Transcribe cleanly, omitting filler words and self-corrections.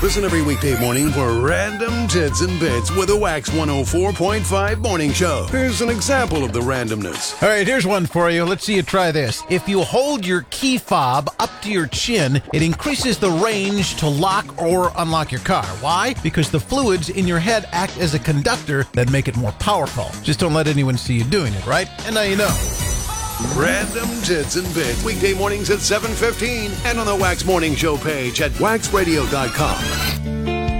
Listen every weekday morning for Random Tits and Bits with a Wax 104.5 morning show. Here's an example of the randomness. All right, here's one for you. Let's see you try this. If you hold your key fob up to your chin, it increases the range to lock or unlock your car. Why? Because the fluids in your head act as a conductor that make it more powerful. Just don't let anyone see you doing it, right? And now you know. Random Tits and Bits, weekday mornings at 7:15 and on the Wax Morning Show page at waxradio.com.